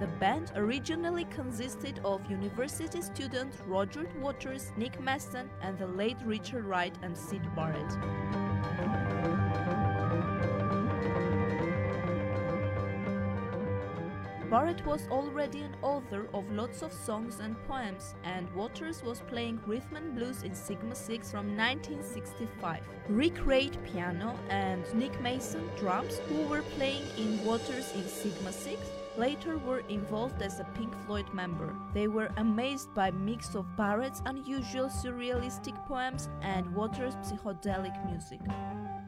The band originally consisted of university students Roger Waters, Nick Mason, and the late Richard Wright and Syd Barrett. Barrett was already an author of lots of songs and poems, and Waters was playing rhythm and blues in Sigma 6 from 1965. Rick Reid piano and Nick Mason drums, who were playing in Waters in Sigma 6, later were involved as a Pink Floyd member. They were amazed by a mix of Barrett's unusual surrealistic poems and Waters' psychedelic music.